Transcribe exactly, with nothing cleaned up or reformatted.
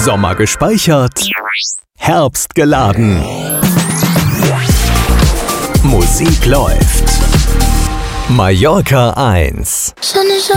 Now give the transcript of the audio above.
Sommer gespeichert, Herbst geladen. Musik läuft. Mallorca eins.